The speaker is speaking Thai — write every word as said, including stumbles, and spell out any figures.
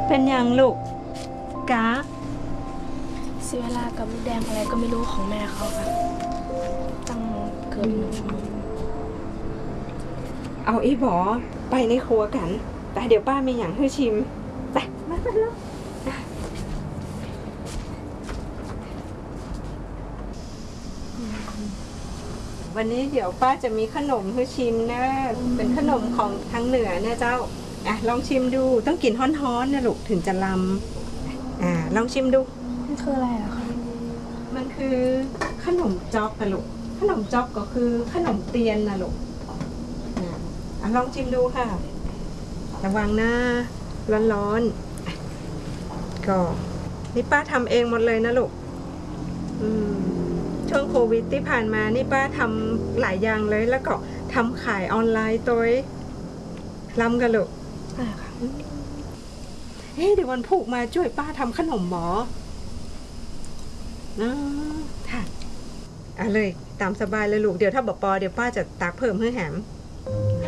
เป็นอย่างลูกกาเสียเวลากับลูกแดงอะไรก็ไม่รู้ของแม่เขาค่ะตั้งเกือบหนึ่งชั่วโมงเอาอีบอไปในครัวกันแต่เดี๋ยวป้ามีอย่างให้ชิมไปมาไปแล้ววันนี้เดี๋ยวป้าจะมีขนมให้ชิมนะเป็นขนมของทางเหนือเนี่ยเจ้าอ่ะลองชิมดูต้องกินฮ้อนๆนะลูกถึงจะลำอ่าลองชิมดูนี่คืออะไรอะคะมันคือขนมจ๊อกนะลูกขนมจ๊อกก็คือขนมเตียนนะลูกอ่ะลองชิมดูค่ะระวังหน้าร้อนๆก็นี่ป้าทำเองหมดเลยนะลูกอืมช่วงโควิดที่ผ่านมานี่ป้าทำหลายอย่างเลยแล้วก็ทำขายออนไลน์ตัวลำกันลูกใช่ค่ะเฮ้ยเดี๋ยววันพุกมาช่วยป้าทำขนมหมอนะค่ะอ่ะเลยตามสบายเลยลูกเดี๋ยวถ้าบอกปอเดี๋ยวป้าจะตักเพิ่มให้แหม